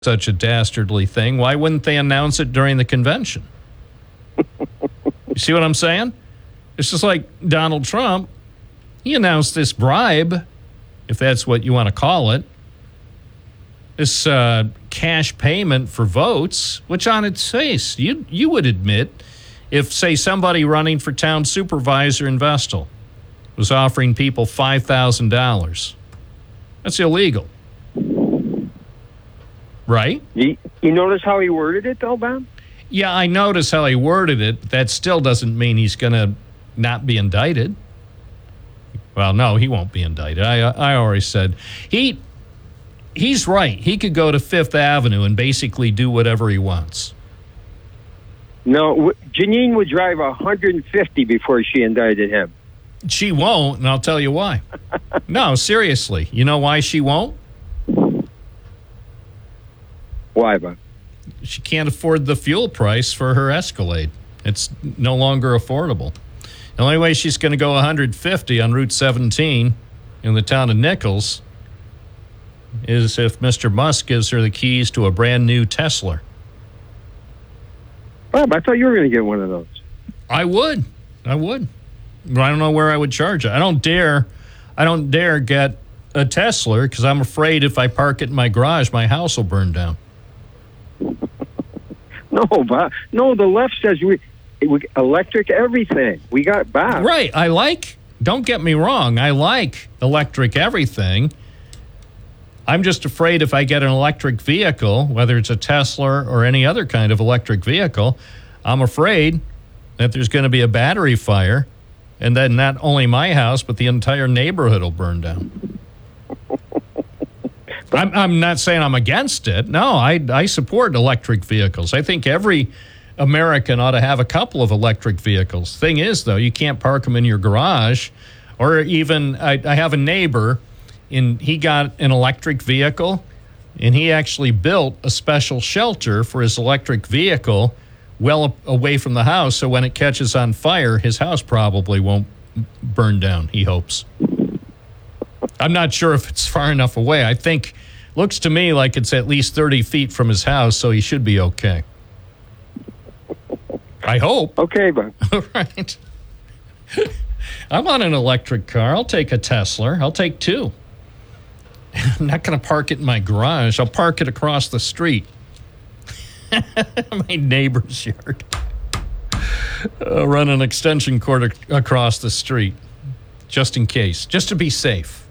such a dastardly thing, why wouldn't they announce it during the convention? You see what I'm saying? It's just like Donald Trump. He announced this bribe, if that's what you want to call it, this cash payment for votes, which on its face, you would admit, if, say, somebody running for town supervisor in Vestal was offering people $5,000, that's illegal. Right? You notice how he worded it, though, Bob? Yeah, I notice how he worded it, but that still doesn't mean he's going to not be indicted. Well, no, he won't be indicted. I already said. He's right. He could go to Fifth Avenue and basically do whatever he wants. No, Janine would drive 150 before she indicted him. She won't, and I'll tell you why. No, seriously. You know why she won't? Why, Bob? She can't afford the fuel price for her Escalade. It's no longer affordable. The only way she's going to go 150 on Route 17 in the town of Nichols is if Mr. Musk gives her the keys to a brand new Tesla. Bob, I thought you were going to get one of those. I would. But I don't know where I would charge it. I don't dare get a Tesla because I'm afraid if I park it in my garage, my house will burn down. No, Bob. No, the left says we electric everything. We got Bob. Right. Don't get me wrong. I like electric everything. I'm just afraid if I get an electric vehicle, whether it's a Tesla or any other kind of electric vehicle, I'm afraid that there's going to be a battery fire, and then not only my house, but the entire neighborhood will burn down. I'm not saying I'm against it. No, I support electric vehicles. I think every American ought to have a couple of electric vehicles. Thing is, though, you can't park them in your garage. Or even, I have a neighbor, and he got an electric vehicle, and he actually built a special shelter for his electric vehicle well away from the house, so when it catches on fire, his house probably won't burn down, he hopes. I'm not sure if it's far enough away. I think, looks to me like it's at least 30 feet from his house, so he should be okay. I hope. Okay, Bob. All right. I'm on an electric car. I'll take a Tesla. I'll take two. I'm not going to park it in my garage. I'll park it across the street. My neighbor's yard. Run an extension cord across the street, just in case, just to be safe.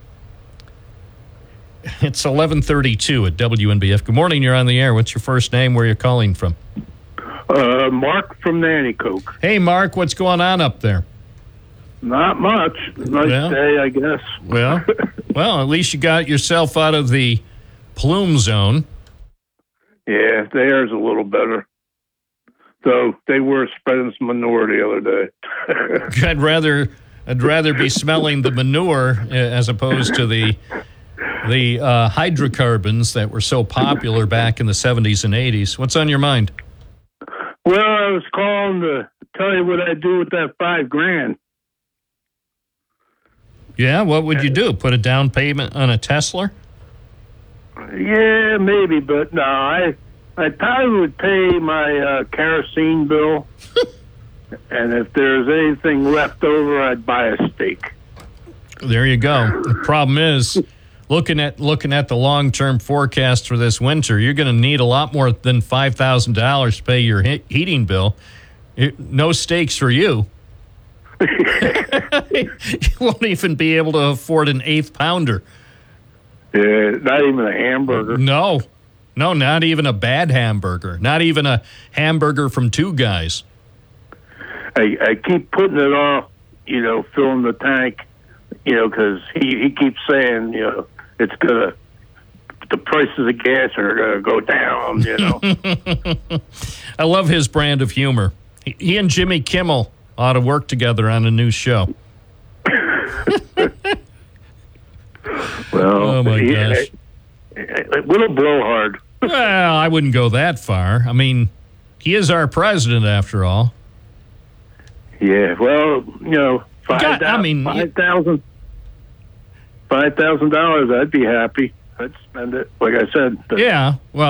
It's 11:32 at WNBF. Good morning, you're on the air. What's your first name? Where are you calling from? Mark from Nanticoke. Hey, Mark, what's going on up there? Not much. Nice day, I guess. Well, at least you got yourself out of the plume zone. Yeah, theirs a little better. So they were spreading some manure the other day. I'd rather be smelling the manure as opposed to the hydrocarbons that were so popular back in the 70s and 80s. What's on your mind? Well, I was calling to tell you what I'd do with that $5,000. Yeah, what would you do? Put a down payment on a Tesla? Yeah, maybe, but no, I probably would pay my kerosene bill, and if there's anything left over, I'd buy a steak. There you go. The problem is, looking at the long-term forecast for this winter, you're going to need a lot more than $5,000 to pay your heating bill. No steaks for you. You won't even be able to afford an eighth pounder. Yeah, not even a hamburger. No, not even a bad hamburger. Not even a hamburger from Two Guys. I keep putting it off, filling the tank, because he keeps saying, it's gonna, the prices of gas are gonna go down, I love his brand of humor. He and Jimmy Kimmel ought to work together on a new show. Well, oh my gosh. It will blow hard. Well, I wouldn't go that far. I mean, he is our president after all. Yeah, well, $5,000, I'd be happy. I'd spend it. Like I said, Yeah. Well,